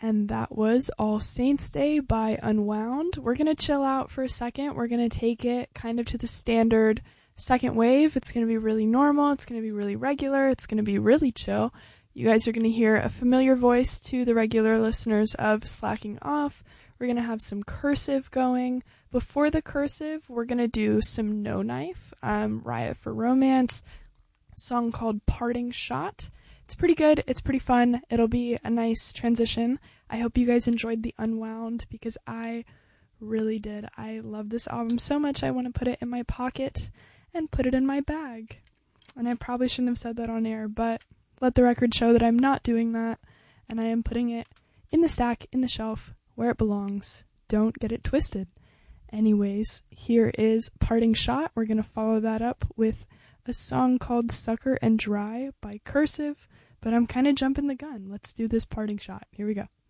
And that was All Saints Day by Unwound. We're going to chill out for a second. We're going to take it kind of to the standard second wave. It's going to be really normal. It's going to be really regular. It's going to be really chill. You guys are going to hear a familiar voice to the regular listeners of Slacking Off. We're going to have some cursive going. Before the cursive, we're going to do some No Knife, Riot for Romance, a song called Parting Shot. It's pretty good. It's pretty fun. It'll be a nice transition. I hope you guys enjoyed the Unwound because I really did. I love this album so much I want to put it in my pocket and put it in my bag. And I probably shouldn't have said that on air, but let the record show that I'm not doing that, and I am putting it in the stack, in the shelf, where it belongs. Don't get it twisted. Anyways, here is Parting Shot. We're going to follow that up with a song called Sucker and Dry by Cursive, but I'm kind of jumping the gun. Let's do this Parting Shot. Here we go.